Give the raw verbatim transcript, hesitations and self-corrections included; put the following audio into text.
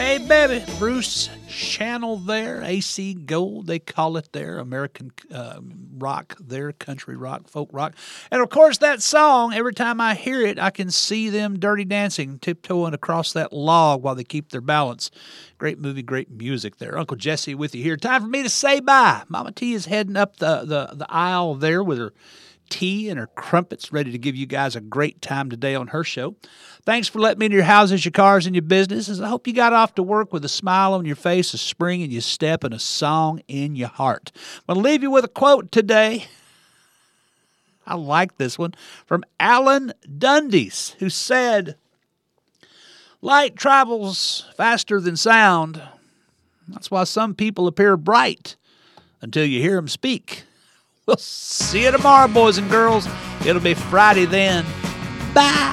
Hey, baby, Bruce Channel there, A C Gold, they call it there, American uh, rock there, country rock, folk rock. And, of course, that song, every time I hear it, I can see them Dirty Dancing, tiptoeing across that log while they keep their balance. Great movie, great music there. Uncle Jesse with you here. Time for me to say bye. Mama T is heading up the, the, the aisle there with her tea and her crumpets, ready to give you guys a great time today on her show. Thanks for letting me in your houses, your cars, and your businesses. I hope you got off to work with a smile on your face, a spring in your step, and a song in your heart. I'm going to leave you with a quote today. I like this one, from Alan Dundes, who said, "Light travels faster than sound. That's why some people appear bright until you hear them speak." We'll see you tomorrow, boys and girls. It'll be Friday then. Bye.